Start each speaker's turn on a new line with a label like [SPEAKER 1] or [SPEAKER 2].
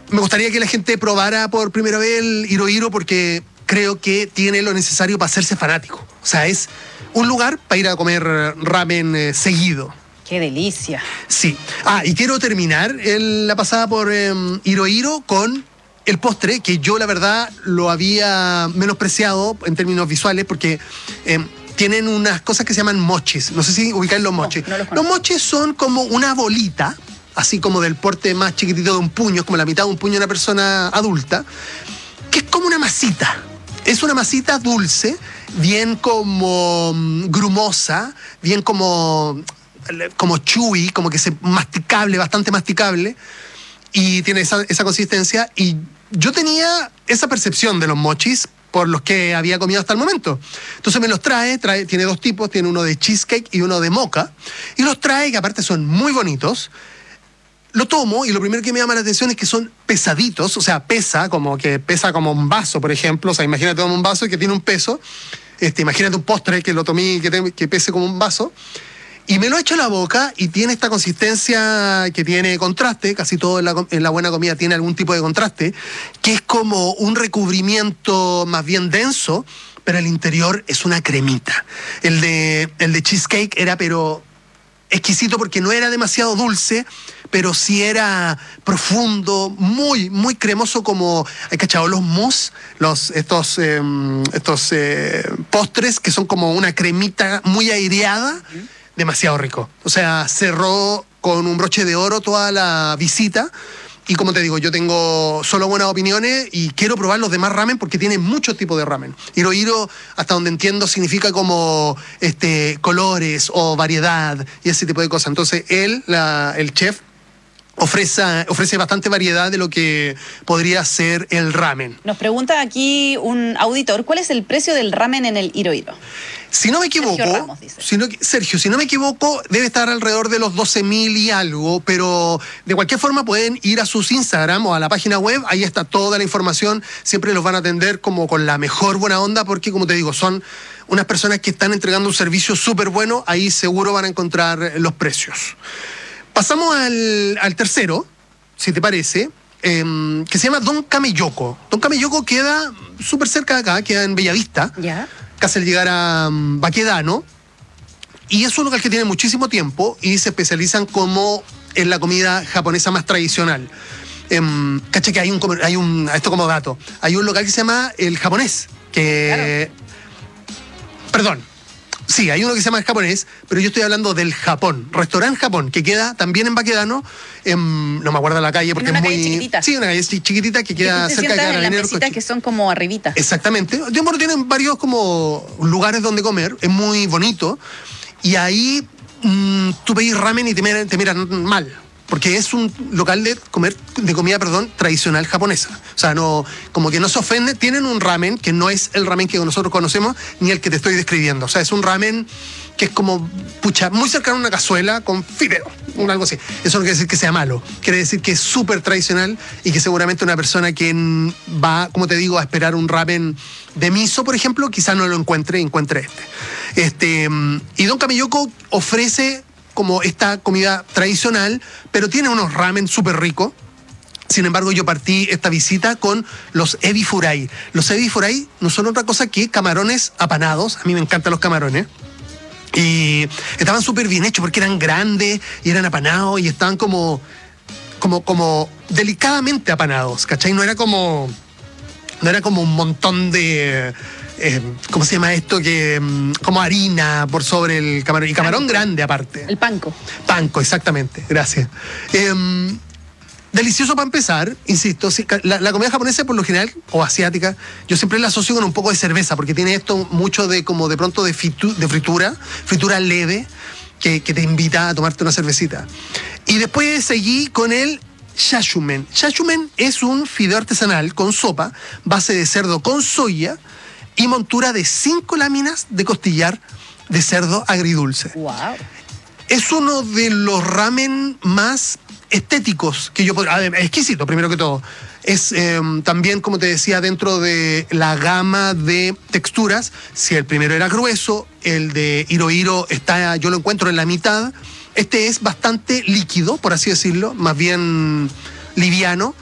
[SPEAKER 1] me gustaría que la gente probara por primera vez el Hiro Hiro porque creo que tiene lo necesario para hacerse fanático. O sea, es un lugar para ir a comer ramen seguido.
[SPEAKER 2] ¡Qué delicia!
[SPEAKER 1] Sí. Y quiero terminar la pasada por Hiro Hiro con el postre, que yo la verdad lo había menospreciado en términos visuales porque tienen unas cosas que se llaman mochis. No sé si ubican los mochis.
[SPEAKER 2] No los conozco.
[SPEAKER 1] Los mochis son como una bolita, así como del porte más chiquitito de un puño, es como la mitad de un puño de una persona adulta, que es como una masita. Es una masita dulce, bien como grumosa, bien como chewy, como que masticable, bastante masticable, y tiene esa consistencia. Y yo tenía esa percepción de los mochis por los que había comido hasta el momento. Entonces me los trae, tiene dos tipos, tiene uno de cheesecake y uno de mocha, y los trae, que aparte son muy bonitos. Lo tomo y lo primero que me llama la atención es que son pesaditos, o sea, pesa como un vaso, por ejemplo. O sea, imagínate un vaso que tiene un peso, imagínate un postre que lo tomé que pese como un vaso, y me lo echo a la boca y tiene esta consistencia que tiene contraste. Casi todo en la buena comida tiene algún tipo de contraste, que es como un recubrimiento más bien denso, pero el interior es una cremita. El de cheesecake era pero exquisito porque no era demasiado dulce, pero sí era profundo, muy, muy cremoso, como, ¿hay cachado? Los mousse, estos postres que son como una cremita muy aireada, demasiado rico. O sea, cerró con un broche de oro toda la visita. Y como te digo, yo tengo solo buenas opiniones y quiero probar los demás ramen porque tiene muchos tipos de ramen. Hiro Hiro, hasta donde entiendo, significa como colores o variedad y ese tipo de cosas. Entonces el chef ofrece bastante variedad de lo que podría ser el ramen.
[SPEAKER 2] Nos pregunta aquí un auditor, ¿cuál es el precio del ramen en el Hiro Hiro?
[SPEAKER 1] Si no me equivoco,
[SPEAKER 2] Sergio Ramos dice.
[SPEAKER 1] Sergio, si no me equivoco, debe estar alrededor de los 12.000 y algo, pero de cualquier forma pueden ir a sus Instagram o a la página web, ahí está toda la información, siempre los van a atender como con la mejor buena onda, porque como te digo, son unas personas que están entregando un servicio súper bueno, ahí seguro van a encontrar los precios. Pasamos al tercero, si te parece, que se llama Don Kameyoko. Don Kameyoko queda súper cerca de acá, queda en Bellavista.
[SPEAKER 2] Ya.
[SPEAKER 1] Casi al llegar a Baquedano, y es un local que tiene muchísimo tiempo y se especializan como en la comida japonesa más tradicional. Caché que esto como dato, hay un local que se llama El Japonés, que...
[SPEAKER 2] Claro.
[SPEAKER 1] Perdón. Sí, hay uno que se llama El Japonés, pero yo estoy hablando del Japón, Restaurant Japón, que queda también en Baquedano, no me acuerdo la calle porque
[SPEAKER 2] en una
[SPEAKER 1] es muy...
[SPEAKER 2] calle chiquitita.
[SPEAKER 1] Sí, una calle chiquitita que queda cerca de
[SPEAKER 2] Carabineros. En las
[SPEAKER 1] Carabineros.
[SPEAKER 2] mesitas que son como arribita.
[SPEAKER 1] Exactamente. Bueno, tienen varios como lugares donde comer, es muy bonito, y ahí tú pedís ramen y te miran mal. Porque es un local de comida tradicional japonesa. O sea, no, como que no se ofende. Tienen un ramen que no es el ramen que nosotros conocemos, ni el que te estoy describiendo. O sea, es un ramen que es como, muy cercano a una cazuela con fideo, algo así. Eso no quiere decir que sea malo. Quiere decir que es súper tradicional y que seguramente una persona que va, como te digo, a esperar un ramen de miso, por ejemplo, quizás no lo encuentre este. Y Don Kameyoko ofrece como esta comida tradicional, pero tiene unos ramen súper ricos. Sin embargo, yo partí esta visita con los ebi furai. Los ebi furai no son otra cosa que camarones apanados. A mí me encantan los camarones. Y estaban súper bien hechos porque eran grandes y eran apanados y estaban como delicadamente apanados, ¿cachai? No era como un montón de... ¿cómo se llama esto? Como harina por sobre el camarón. Y camarón grande aparte.
[SPEAKER 2] El panko.
[SPEAKER 1] Panko, exactamente. Gracias. Delicioso para empezar, insisto. La comida japonesa por lo general, o asiática, yo siempre la asocio con un poco de cerveza, porque tiene esto mucho de pronto de fritura leve, que te invita a tomarte una cervecita. Y después seguí con el shashumen. Shashumen es un fideo artesanal con sopa, base de cerdo con soya, y montura de 5 láminas de costillar de cerdo agridulce.
[SPEAKER 2] Wow.
[SPEAKER 1] Es uno de los ramen más estéticos que yo podría... Exquisito, primero que todo. Es también, como te decía, dentro de la gama de texturas. Si el primero era grueso, el de Hiro Hiro yo lo encuentro en la mitad. Este es bastante líquido, por así decirlo, más bien liviano.